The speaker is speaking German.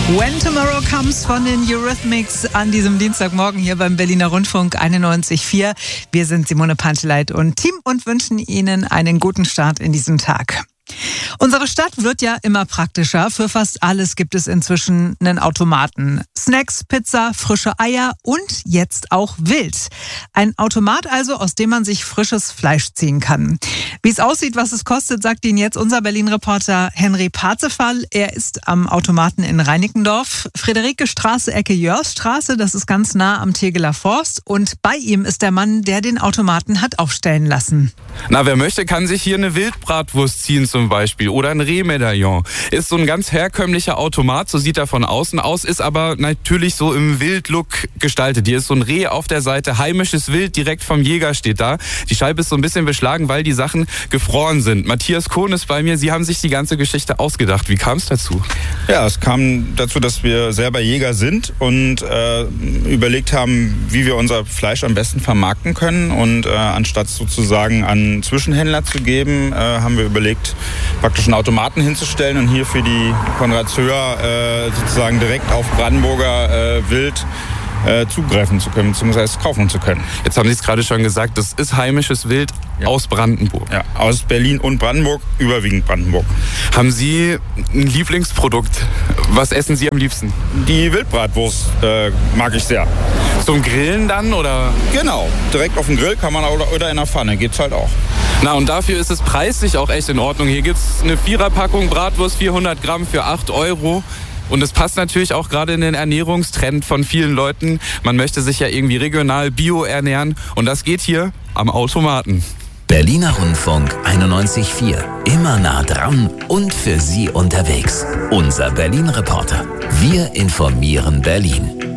When Tomorrow Comes von den Eurythmics an diesem Dienstagmorgen hier beim Berliner Rundfunk 91.4. Wir sind Simone Panteleit und Team und wünschen Ihnen einen guten Start in diesen Tag. Unsere Stadt wird ja immer praktischer. Für fast alles gibt es inzwischen einen Automaten. Snacks, Pizza, frische Eier und jetzt auch Wild. Ein Automat also, aus dem man sich frisches Fleisch ziehen kann. Wie es aussieht, was es kostet, sagt Ihnen jetzt unser Berlin-Reporter Henry Parzefall. Er ist am Automaten in Reinickendorf. Friederike Straße, Ecke Jörsstraße, das ist ganz nah am Tegeler Forst. Und bei ihm ist der Mann, der den Automaten hat aufstellen lassen. Na, wer möchte, kann sich hier eine Wildbratwurst ziehen zum Beispiel oder ein Rehmedaillon. Ist so ein ganz herkömmlicher Automat, so sieht er von außen aus, ist aber natürlich so im Wildlook gestaltet. Hier ist so ein Reh auf der Seite, heimisches Wild, direkt vom Jäger steht da. Die Scheibe ist so ein bisschen beschlagen, weil die Sachen gefroren sind. Matthias Kohn ist bei mir, Sie haben sich die ganze Geschichte ausgedacht. Wie kam es dazu? Ja, es kam dazu, dass wir selber Jäger sind und überlegt haben, wie wir unser Fleisch am besten vermarkten können. Und anstatt sozusagen an Zwischenhändler zu geben, haben wir überlegt, praktisch einen Automaten hinzustellen und hier für die Konrad-Zöhr sozusagen direkt auf Brandenburger Wild zugreifen zu können, beziehungsweise kaufen zu können. Jetzt haben Sie es gerade schon gesagt, das ist heimisches Wild aus Brandenburg. Ja, aus Berlin und Brandenburg, überwiegend Brandenburg. Haben Sie ein Lieblingsprodukt? Was essen Sie am liebsten? Die Wildbratwurst mag ich sehr. Zum Grillen dann, oder? Genau, direkt auf dem Grill kann man oder in der Pfanne, geht's halt auch. Na, und dafür ist es preislich auch echt in Ordnung. Hier gibt's eine 4er-Packung Bratwurst, 400 Gramm für 8 €. Und es passt natürlich auch gerade in den Ernährungstrend von vielen Leuten. Man möchte sich ja irgendwie regional bio ernähren. Und das geht hier am Automaten. Berliner Rundfunk 91.4. Immer nah dran und für Sie unterwegs. Unser Berlin-Reporter. Wir informieren Berlin.